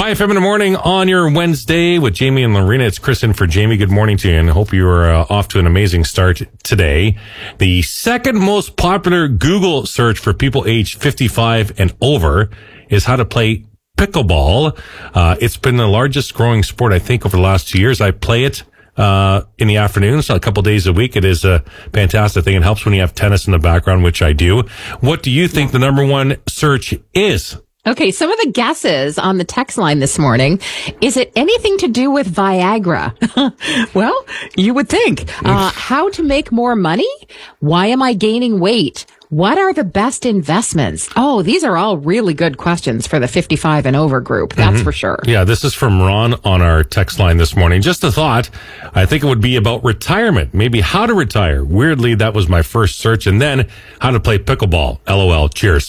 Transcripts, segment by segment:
Hi, FM in the morning on your Wednesday with Jamie and Lorena. It's Chris in for Jamie. Good morning to you, and I hope you are off to an amazing start today. The second most popular Google search for people aged 55 and over is how to play pickleball. It's been the largest growing sport, I think, over the last 2 years. I play it in the afternoons, a couple days a week. It is a fantastic thing. It helps when you have tennis in the background, which I do. What do you think the number one search is? Okay, some of the guesses on the text line this morning. Is it anything to do with Viagra? Well, you would think. How to make more money? Why am I gaining weight? What are the best investments? Oh, these are all really good questions for the 55 and over group. That's for sure. Yeah, this is from Ron on our text line this morning. Just a thought. I think it would be about retirement. Maybe how to retire. Weirdly, that was my first search. And then how to play pickleball. LOL. Cheers.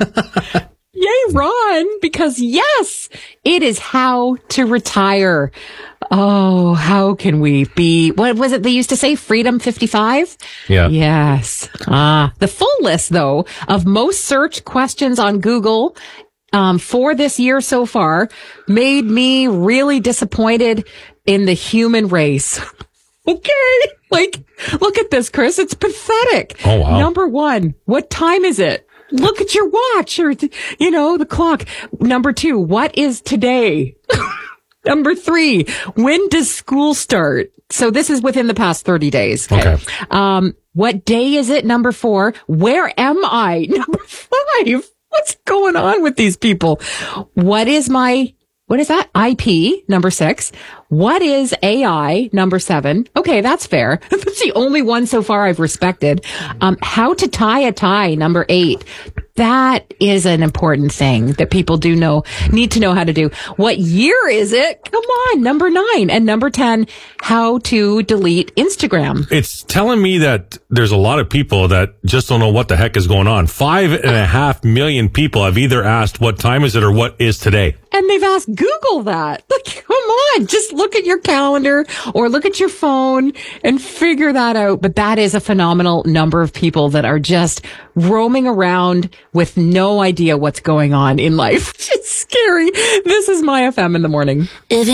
Yay, Ron, because yes, it is how to retire. Oh, how can we be, what was it they used to say? Freedom 55? Yeah. Yes. The full list though of most searched questions on Google, for this year so far made me really disappointed in the human race. Okay. Like, look at this, Chris. It's pathetic. Oh, wow. Number one, what time is it? Look at your watch or, the clock. Number two, what is today? Number three, when does school start? So this is within the past 30 days. Okay. What day is it? Number four, where am I? Number five, what's going on with these people? What is that? IP, number 6. What is AI, number 7? Okay, that's fair. That's the only one so far I've respected. How to tie a tie, number 8. That is an important thing that people need to know how to do. What year is it? Come on, number 9. And number 10, how to delete Instagram. It's telling me that there's a lot of people that just don't know what the heck is going on. 5.5 million people have either asked what time is it or what is today. And they've asked Google that. Like, come on, just look at your calendar or look at your phone and figure that out. But that is a phenomenal number of people that are just roaming around with no idea what's going on in life. It's scary. This is My FM in the morning.